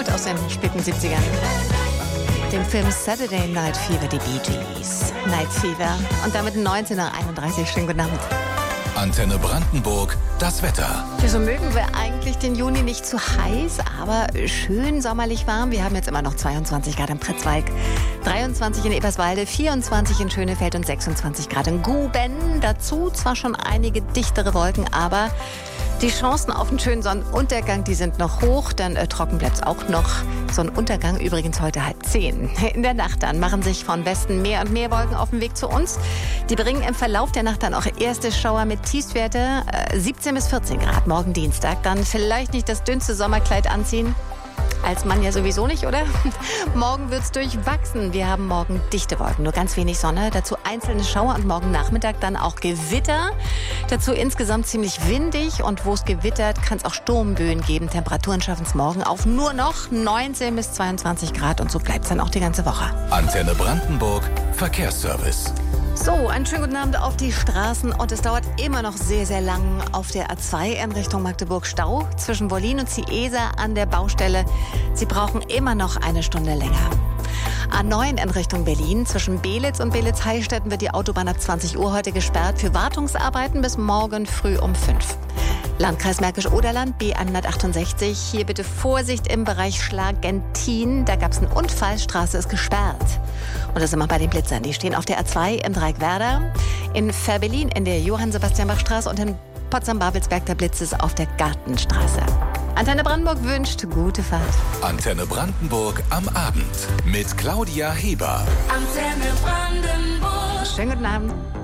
und aus den späten 70ern. Dem Film Saturday Night Fever, die Bee Gees. Night Fever. Und damit 19:31 Uhr. Schönen guten Abend. Antenne Brandenburg, das Wetter. So mögen wir eigentlich den Juni nicht zu heiß, aber schön sommerlich warm. Wir haben jetzt immer noch 22 Grad im Pritzwalk, 23 in Eberswalde, 24 in Schönefeld und 26 Grad in Guben. Dazu zwar schon einige dichtere Wolken, aber die Chancen auf einen schönen Sonnenuntergang, die sind noch hoch, dann trocken bleibt es auch noch. Sonnenuntergang übrigens heute 9:30. In der Nacht dann machen sich von Westen mehr und mehr Wolken auf den Weg zu uns. Die bringen im Verlauf der Nacht dann auch erste Schauer mit Tiefstwerte 17 bis 14 Grad. Morgen Dienstag dann vielleicht nicht das dünnste Sommerkleid anziehen. Als Mann ja sowieso nicht, oder? Morgen wird's durchwachsen. Wir haben morgen dichte Wolken, nur ganz wenig Sonne. Dazu einzelne Schauer und morgen Nachmittag dann auch Gewitter. Dazu insgesamt ziemlich windig und wo es gewittert, kann es auch Sturmböen geben. Temperaturen schaffen es morgen auf nur noch 19 bis 22 Grad und so bleibt es dann auch die ganze Woche. Antenne Brandenburg, Verkehrsservice. So, einen schönen guten Abend auf die Straßen und es dauert immer noch sehr, sehr lang auf der A2 in Richtung Magdeburg Stau zwischen Wollin und Ciesa an der Baustelle. Sie brauchen immer noch eine Stunde länger. A9 in Richtung Berlin. Zwischen Belitz und Belitz-Heilstätten wird die Autobahn ab 20 Uhr heute gesperrt für Wartungsarbeiten bis morgen früh um 5. Landkreis Märkisch-Oderland, B168. Hier bitte Vorsicht im Bereich Schlagentin. Da gab es einen Unfall, Straße ist gesperrt. Und das sind wir bei den Blitzern. Die stehen auf der A2 im Dreieck Werder, in Ferbelin in der Johann-Sebastian-Bach-Straße und in Potsdam-Babelsberg der Blitz ist auf der Gartenstraße. Antenne Brandenburg wünscht gute Fahrt. Antenne Brandenburg am Abend mit Claudia Heber. Antenne Brandenburg. Schönen guten Abend.